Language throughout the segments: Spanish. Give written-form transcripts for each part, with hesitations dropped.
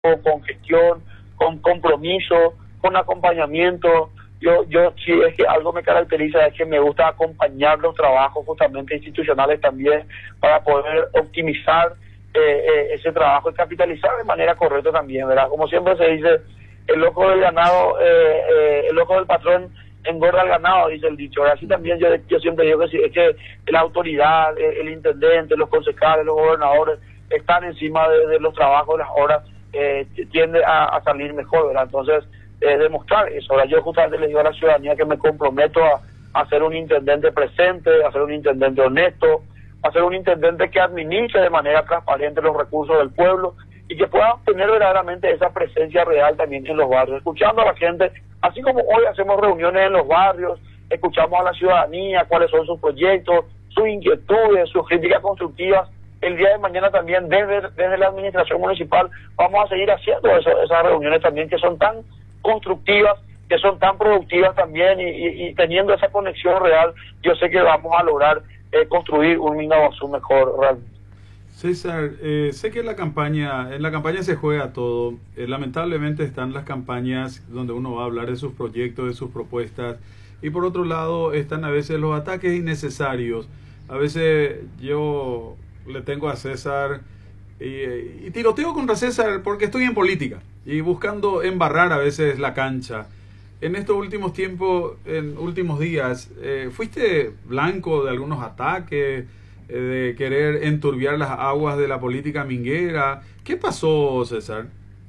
con gestión, con compromiso, con acompañamiento. Yo sí, es que algo me caracteriza, es que me gusta acompañar los trabajos justamente institucionales también para poder optimizar ese trabajo y capitalizar de manera correcta también, ¿verdad? Como siempre se dice, el ojo del ganado, el ojo del patrón engorda al ganado, dice el dicho. Así también yo siempre digo que sí, es que la autoridad, el intendente, los concejales, los gobernadores están encima de los trabajos, de las horas, tiende a salir mejor, ¿verdad? Entonces, demostrar eso. Ahora, yo justamente le digo a la ciudadanía que me comprometo a ser un intendente presente, a ser un intendente honesto, a ser un intendente que administre de manera transparente los recursos del pueblo y que pueda tener verdaderamente esa presencia real también en los barrios, escuchando a la gente, así como hoy hacemos reuniones en los barrios, escuchamos a la ciudadanía, cuáles son sus proyectos, sus inquietudes, sus críticas constructivas. El día de mañana también desde la administración municipal vamos a seguir haciendo esas reuniones también que son tan constructivas, que son tan productivas también y teniendo esa conexión real, yo sé que vamos a lograr construir un Mingaguazú mejor realmente. César, sé que en la campaña se juega todo. Lamentablemente están las campañas donde uno va a hablar de sus proyectos, de sus propuestas, y por otro lado están a veces los ataques innecesarios. A veces yo le tengo a César y tiroteo contra César porque estoy en política y buscando embarrar a veces la cancha. En estos últimos tiempos, en últimos días, ¿fuiste blanco de algunos ataques, de querer enturbiar las aguas de la política minguera? ¿Qué pasó, César?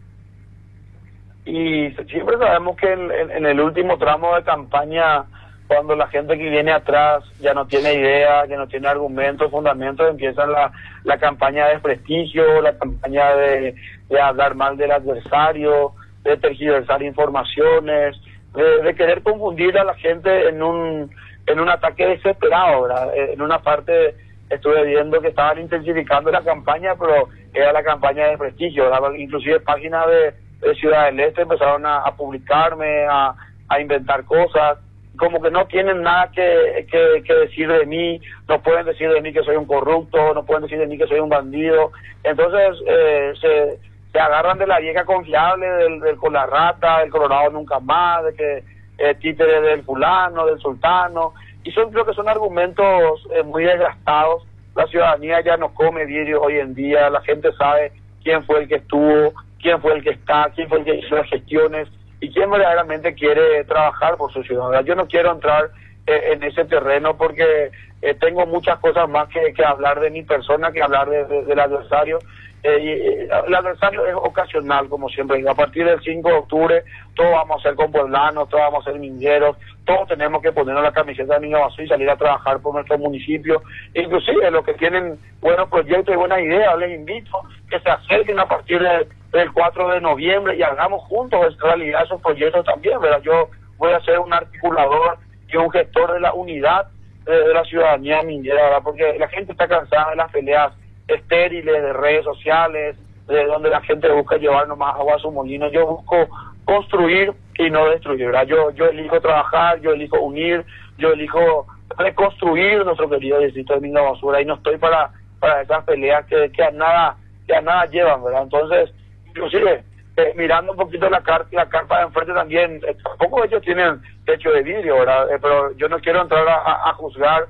Y siempre sabemos que en el último tramo de campaña, cuando la gente que viene atrás ya no tiene idea, que no tiene argumentos, fundamentos, empieza la campaña de desprestigio, la campaña de hablar mal del adversario, de tergiversar informaciones, de querer confundir a la gente en un ataque desesperado, ¿verdad? En una parte estuve viendo que estaban intensificando la campaña, pero era la campaña de desprestigio, ¿verdad? Inclusive páginas de Ciudad del Este empezaron a publicarme, a inventar cosas, como que no tienen nada que decir de mí, no pueden decir de mí que soy un corrupto, no pueden decir de mí que soy un bandido. Entonces se agarran de la vieja confiable del con la rata, del Colorado nunca más, de que títere del fulano, del sultano, y creo que son argumentos muy desgastados. La ciudadanía ya no come vidrio hoy en día, la gente sabe quién fue el que estuvo, quién fue el que está, quién fue el que hizo las gestiones y quién verdaderamente quiere trabajar por su ciudad. Yo no quiero entrar en ese terreno porque tengo muchas cosas más que hablar de mi persona, que hablar del adversario. El adversario es ocasional, como siempre digo. A partir del 5 de octubre todos vamos a ser compueblanos, todos vamos a ser mingueros, todos tenemos que ponernos la camiseta de Mingaguazú y salir a trabajar por nuestro municipio. Inclusive los que tienen buenos proyectos y buenas ideas, les invito que se acerquen a partir del 4 de noviembre y hagamos juntos realidad esos proyectos también, ¿verdad? Yo voy a ser un articulador y un gestor de la unidad de la ciudadanía minera, ¿verdad? Porque la gente está cansada de las peleas estériles de redes sociales, de donde la gente busca llevar nomás agua a su molino. Yo busco construir y no destruir, ¿verdad? Yo elijo trabajar, yo elijo unir, yo elijo reconstruir nuestro querido distrito de Mingaguazú, y no estoy para esas peleas que a nada llevan, ¿verdad? Entonces, inclusive mirando un poquito la carpa de enfrente también, tampoco ellos tienen techo de vidrio, ¿verdad? Pero yo no quiero entrar a juzgar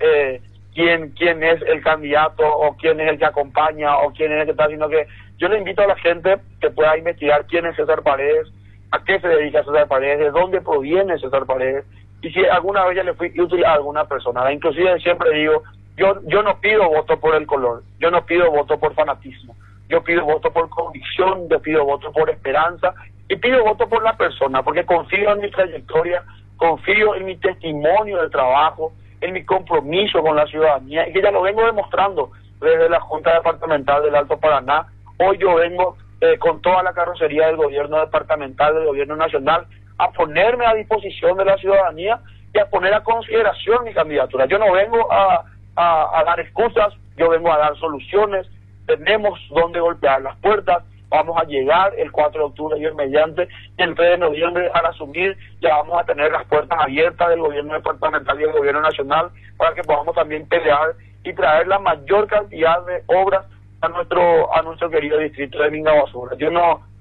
quién es el candidato o quién es el que acompaña o quién es el que está, sino que yo le invito a la gente que pueda investigar quién es César Paredes, a qué se dedica César Paredes, de dónde proviene César Paredes, y si alguna vez ya le fui útil a alguna persona. Inclusive siempre digo, yo no pido voto por el color, yo no pido voto por fanatismo, yo pido voto por convicción, yo pido voto por esperanza y pido voto por la persona, porque confío en mi trayectoria, confío en mi testimonio de trabajo, en mi compromiso con la ciudadanía, y que ya lo vengo demostrando desde la Junta Departamental del Alto Paraná. Hoy yo vengo con toda la carrocería del gobierno departamental, del gobierno nacional, a ponerme a disposición de la ciudadanía y a poner a consideración mi candidatura. Yo no vengo a dar excusas, yo vengo a dar soluciones. Tenemos donde golpear las puertas. Vamos a llegar el 4 de octubre, Dios mediante, y el 3 de noviembre al asumir ya vamos a tener las puertas abiertas del gobierno departamental y del gobierno nacional para que podamos también pelear y traer la mayor cantidad de obras a nuestro querido distrito de Mingabasura. Yo no